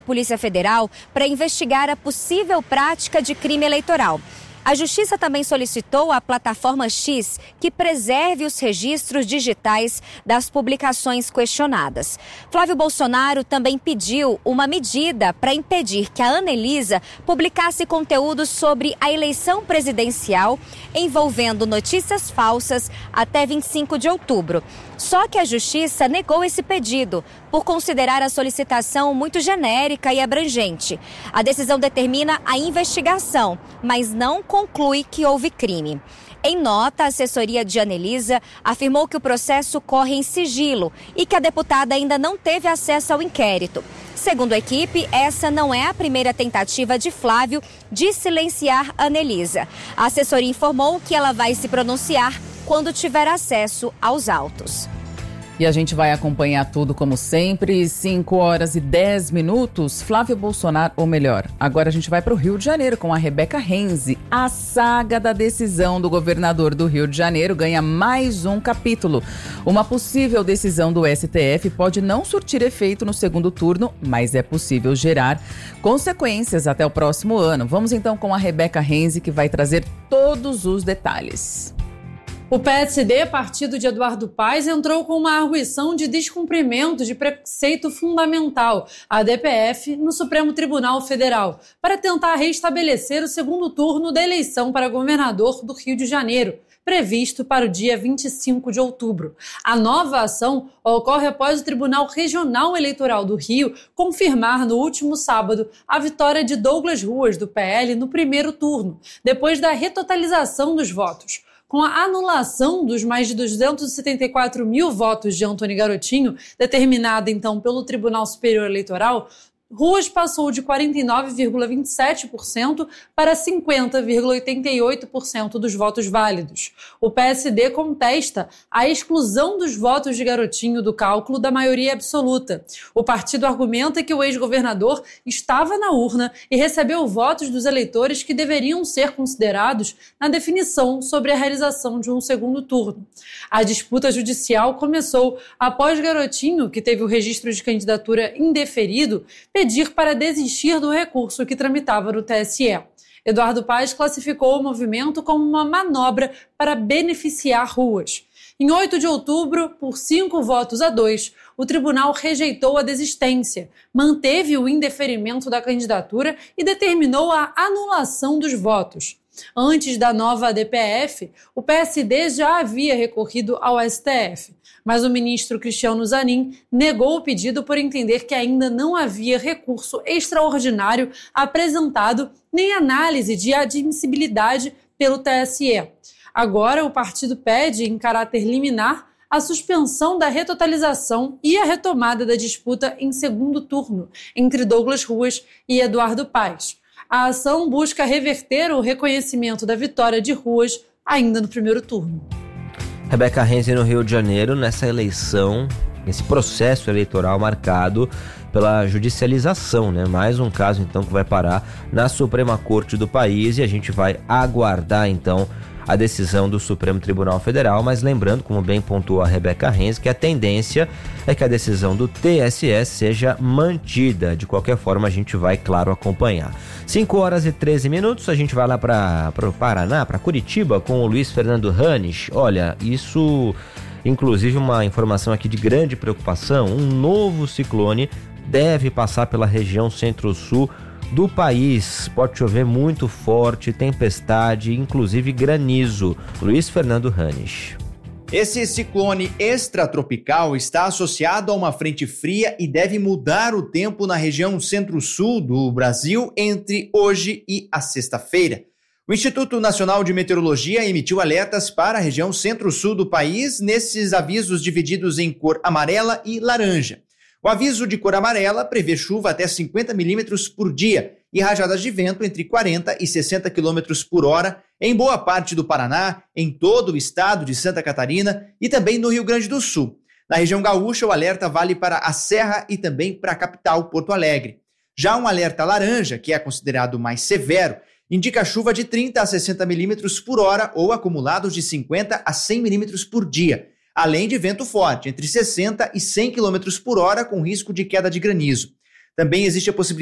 Polícia Federal para investigar a possível prática de crime eleitoral. A Justiça também solicitou à plataforma X que preserve os registros digitais das publicações questionadas. Flávio Bolsonaro também pediu uma medida para impedir que a Anelisa publicasse conteúdos sobre a eleição presidencial envolvendo notícias falsas até 25 de outubro. Só que a Justiça negou esse pedido por considerar a solicitação muito genérica e abrangente. A decisão determina a investigação, mas não conclui que houve crime. Em nota, a assessoria de Anelisa afirmou que o processo corre em sigilo e que a deputada ainda não teve acesso ao inquérito. Segundo a equipe, essa não é a primeira tentativa de Flávio de silenciar Anelisa. A assessoria informou que ela vai se pronunciar quando tiver acesso aos autos. E a gente vai acompanhar tudo como sempre, 5h10. Flávio Bolsonaro, ou melhor, agora a gente vai para o Rio de Janeiro com a Rebeca Renzi. A saga da decisão do governador do Rio de Janeiro ganha mais um capítulo. Uma possível decisão do STF pode não surtir efeito no segundo turno, mas é possível gerar consequências até o próximo ano. Vamos então com a Rebeca Renzi, que vai trazer todos os detalhes. O PSD, partido de Eduardo Paes, entrou com uma arguição de descumprimento de preceito fundamental, a DPF, no Supremo Tribunal Federal, para tentar restabelecer o segundo turno da eleição para governador do Rio de Janeiro, previsto para o dia 25 de outubro. A nova ação ocorre após o Tribunal Regional Eleitoral do Rio confirmar no último sábado a vitória de Douglas Ruas, do PL, no primeiro turno, depois da retotalização dos votos. Com a anulação dos mais de 274 mil votos de Antônio Garotinho, determinada então pelo Tribunal Superior Eleitoral, Ruas passou de 49,27% para 50,88% dos votos válidos. O PSD contesta a exclusão dos votos de Garotinho do cálculo da maioria absoluta. O partido argumenta que o ex-governador estava na urna e recebeu votos dos eleitores que deveriam ser considerados na definição sobre a realização de um segundo turno. A disputa judicial começou após Garotinho, que teve o registro de candidatura indeferido, pedir para desistir do recurso que tramitava no TSE. Eduardo Paes classificou o movimento como uma manobra para beneficiar Ruas. Em 8 de outubro, por 5-2, o tribunal rejeitou a desistência, manteve o indeferimento da candidatura e determinou a anulação dos votos. Antes da nova DPF, o PSD já havia recorrido ao STF, mas o ministro Cristiano Zanin negou o pedido por entender que ainda não havia recurso extraordinário apresentado nem análise de admissibilidade pelo TSE. Agora, o partido pede, em caráter liminar, a suspensão da retotalização e a retomada da disputa em segundo turno entre Douglas Ruas e Eduardo Paes. A ação busca reverter o reconhecimento da vitória de Ruas ainda no primeiro turno. Rebeca Renzi no Rio de Janeiro, nessa eleição, esse processo eleitoral marcado pela judicialização, né? Mais um caso, então, que vai parar na Suprema Corte do país e a gente vai aguardar, então, a decisão do Supremo Tribunal Federal, mas lembrando, como bem pontuou a Rebeca Renzi, que a tendência é que a decisão do TSE seja mantida. De qualquer forma, a gente vai, claro, acompanhar. 5h13, a gente vai lá para o Paraná, para Curitiba, com o Luiz Fernando Hannes. Olha, isso, inclusive, uma informação aqui de grande preocupação. Um novo ciclone deve passar pela região centro-sul do país. Pode chover muito forte, tempestade, inclusive granizo. Luiz Fernando Hannes. Esse ciclone extratropical está associado a uma frente fria e deve mudar o tempo na região centro-sul do Brasil entre hoje e a sexta-feira. O Instituto Nacional de Meteorologia emitiu alertas para a região centro-sul do país, nesses avisos divididos em cor amarela e laranja. O aviso de cor amarela prevê chuva até 50 milímetros por dia e rajadas de vento entre 40 e 60 quilômetros por hora em boa parte do Paraná, em todo o estado de Santa Catarina e também no Rio Grande do Sul. Na região gaúcha, o alerta vale para a Serra e também para a capital, Porto Alegre. Já um alerta laranja, que é considerado mais severo, indica chuva de 30 a 60 milímetros por hora ou acumulados de 50 a 100 milímetros por dia, além de vento forte, entre 60 e 100 km por hora, com risco de queda de granizo. Também existe a possibilidade